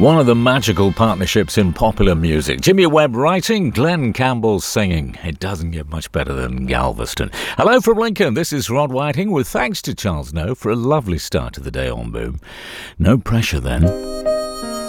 One of the magical partnerships in popular music. Jimmy Webb writing, Glenn Campbell singing. It doesn't get much better than Galveston. Hello from Lincoln. This is Rod Whiting with thanks to Charles No for a lovely start to the day on Boom. No pressure then.